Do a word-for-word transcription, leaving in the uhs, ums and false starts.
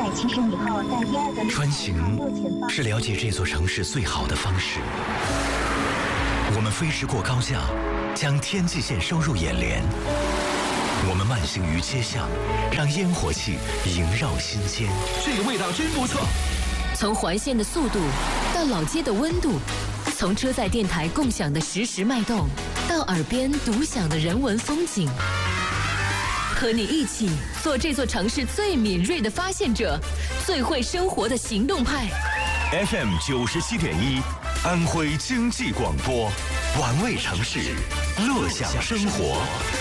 七十米后在第二个穿行是了解这座城市最好的方式。我们飞驰过高架，将天际线收入眼帘。我们慢行于街巷，让烟火气萦绕心间。 这个味道真不错。 从环线的速度到老街的温度，从车载电台共享的实时脉动，到耳边独享的人文风景。和你一起做这座城市最敏锐的发现者，最会生活的行动派。 F M 九十七点一，安徽经济广播，玩味城市，乐享生活。